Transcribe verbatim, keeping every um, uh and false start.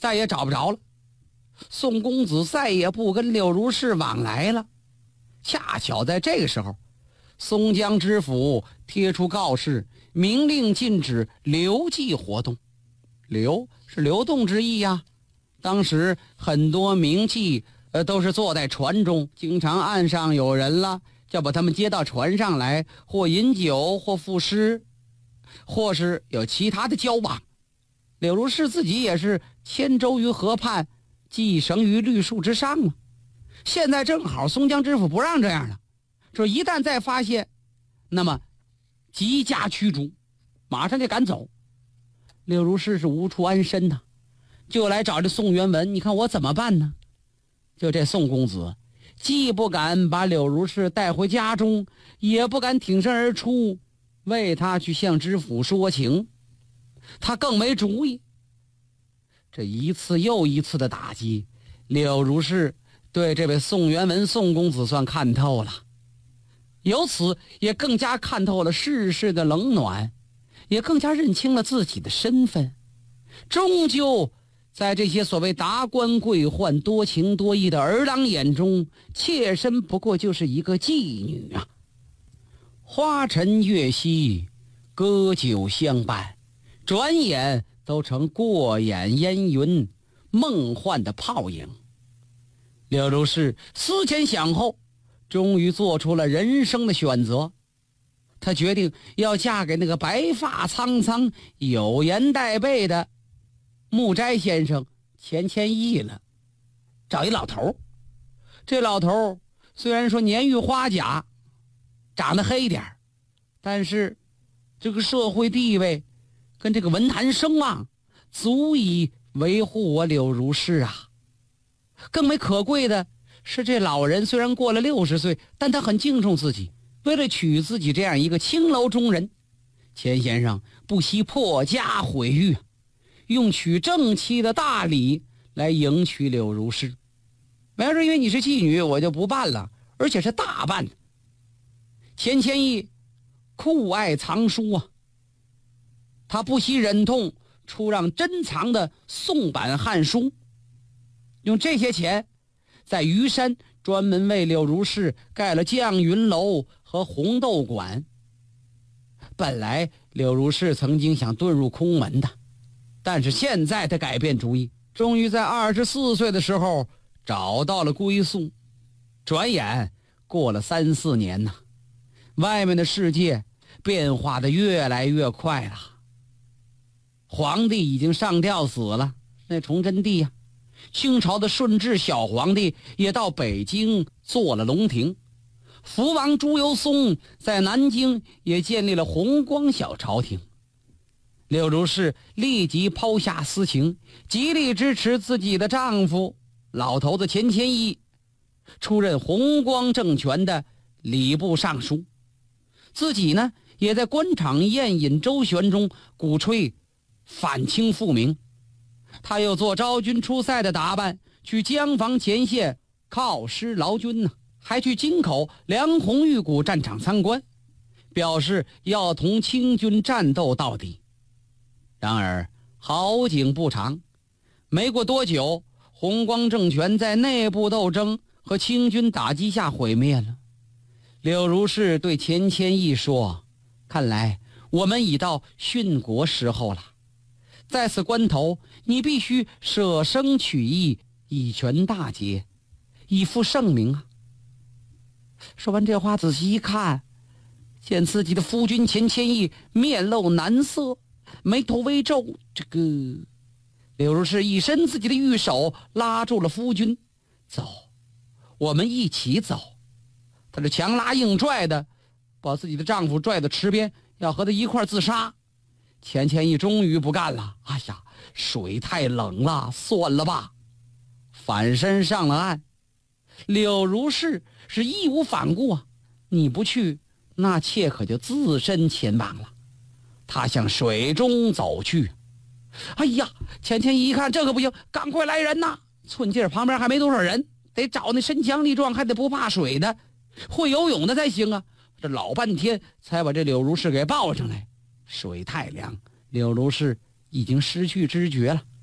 再也找不着了。宋公子再也不跟柳如是往来了。恰巧在这个时候，松江知府贴出告示，明令禁止流寄活动。流是流动之意呀。当时很多名妓呃都是坐在船中，经常岸上有人了，就把他们接到船上来，或饮酒，或赋诗，或是有其他的交往。柳如是自己也是牵舟于河畔，寄绳于绿树之上嘛。现在正好松江知府不让这样了，说一旦再发现，那么即加驱逐，马上就赶走。柳如是是无处安身呐，就来找这宋元文，你看我怎么办呢？就这宋公子既不敢把柳如是带回家中，也不敢挺身而出为他去向知府说情，他更没主意。这一次又一次的打击，柳如是对这位宋元文宋公子算看透了，由此也更加看透了世事的冷暖，也更加认清了自己的身份。终究在这些所谓达官贵宦多情多义的儿郎眼中，妾身不过就是一个妓女啊。花尘月夕，歌酒相伴，转眼都成过眼烟云，梦幻的泡影。柳如是思前想后，终于做出了人生的选择。她决定要嫁给那个白发苍苍、有颜带背的木斋先生钱谦益了。找一老头，这老头虽然说年逾花甲，长得黑点，但是这个社会地位跟这个文坛声望足以维护我柳如是啊。更为可贵的是，这老人虽然过了六十岁，但他很敬重自己，为了娶自己这样一个青楼中人，钱先生不惜破家毁狱，用娶正妻的大礼来迎娶柳如是。没说因为你是妓女我就不办了，而且是大办。钱谦益酷爱藏书啊，他不惜忍痛出让珍藏的宋版汉书，用这些钱在虞山专门为柳如是盖了绛云楼和红豆馆。本来柳如是曾经想遁入空门的，但是现在他改变主意，终于在二十四岁的时候找到了归宿。转眼过了三四年呐，外面的世界变化的越来越快了。皇帝已经上吊死了，那崇祯帝呀、啊，清朝的顺治小皇帝也到北京做了龙庭，福王朱由崧在南京也建立了弘光小朝廷。柳如是立即抛下私情，极力支持自己的丈夫老头子钱谦益出任弘光政权的礼部尚书，自己呢也在官场宴饮周旋中鼓吹反清复明。他又做昭君出塞的打扮，去江防前线犒师劳军呢，还去京口梁红玉谷战场参观，表示要同清军战斗到底。然而好景不长，没过多久，弘光政权在内部斗争和清军打击下毁灭了。柳如是对钱谦益说，看来我们已到殉国时候了，在此关头你必须舍生取义，以全大节，以复盛名啊。说完这话，仔细一看，见自己的夫君钱谦益面露难色，眉头微皱。这个柳如是一伸自己的玉手拉住了夫君，走，我们一起走。他这强拉硬拽的把自己的丈夫拽到池边，要和他一块自杀。钱谦益终于不干了，哎呀，水太冷了，算了吧，反身上了岸。柳如是是义无反顾啊，你不去，那妾可就自身前往了。他向水中走去。哎呀，钱谦益一看这个不行，赶快来人呐！寸劲儿旁边还没多少人，得找那身强力壮还得不怕水的，会游泳的才行啊。这老半天才把这柳如是给抱上来。水太凉，柳如是已经失去知觉了。